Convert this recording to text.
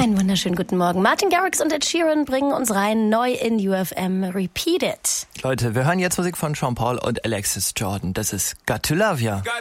Einen wunderschönen guten Morgen. Martin Garrix und Ed Sheeran bringen uns rein, neu in UFM Repeat It. Leute, wir hören jetzt Musik von Sean Paul und Alexis Jordan. Das ist Got to Love Ya.